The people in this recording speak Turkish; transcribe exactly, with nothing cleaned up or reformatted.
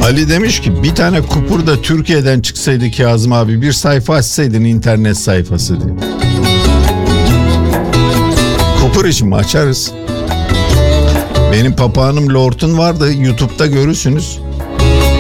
Ali demiş ki bir tane kupur da Türkiye'den çıksaydı Kazım abi, bir sayfa açsaydın, internet sayfası diye. Kupur için mi açarız? Benim papağanım Lord'un var da YouTube'da görürsünüz.